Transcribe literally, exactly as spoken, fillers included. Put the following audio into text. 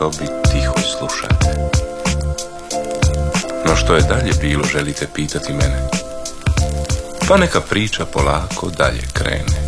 sobi tiho slušate. No što je dalje bilo, želite pitati mene? Pa neka priča polako dalje krene.